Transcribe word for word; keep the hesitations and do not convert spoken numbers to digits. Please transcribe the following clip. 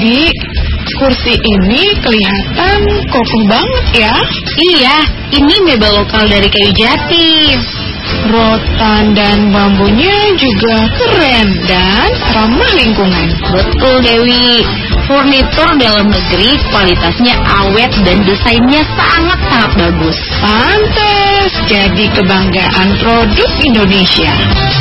Di, kursi ini kelihatan kokoh banget ya. Iya, ini mebel lokal dari kayu jati. Rotan dan bambunya juga keren dan ramah lingkungan. Betul, Dewi. Furnitur dalam negeri kualitasnya awet dan desainnya sangat-sangat bagus. Pantes jadi kebanggaan produk Indonesia.